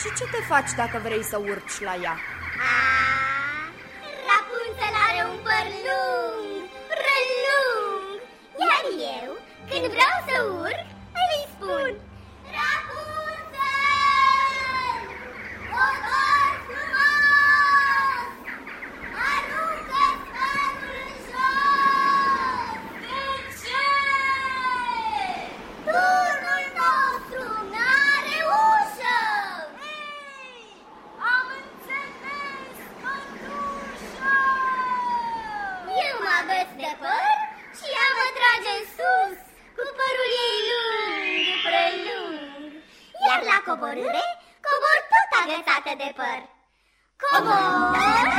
Și ce te faci dacă vrei să urci la ea? Rapunzel are un păr lung, prelung. Iar eu, când vreau să urc, îi spun: Rapunzel, cobor frumos, aruncă-ți părul în jos. De ce? Turnul nostru n-are ușă. Ei, am înțeles, mătușă. Eu mă agăț de păr și ea mă trage în sus cu părul ei lung, prelung. Iar la coborâre, cobor tot agățată de păr. Cobor!